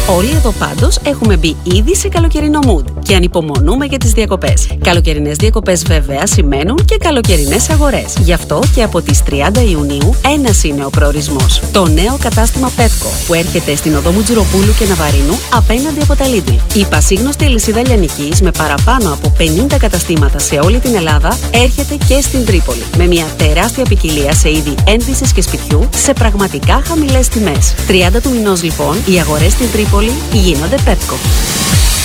Όλοι εδώ πάντως έχουμε μπει ήδη σε καλοκαιρινό mood και ανυπομονούμε για τις διακοπές. Καλοκαιρινές διακοπές βέβαια σημαίνουν και καλοκαιρινές αγορές. Γι' αυτό και από τις 30 Ιουνίου ένας είναι ο προορισμός. Το νέο κατάστημα Pepco που έρχεται στην οδό Μουτζουροπούλου και Ναβαρίνου απέναντι από τα Lidl. Η πασίγνωστη αλυσίδα λιανικής με παραπάνω από 50 καταστήματα σε όλη την Ελλάδα έρχεται και στην Τρίπολη. Με μια τεράστια ποικιλία σε είδη ένδυσης και σπιτιού σε πραγματικά χαμηλές τιμές. 30 του μηνός λοιπόν οι αγορές στην Τρίπολη γίνονται Pepco.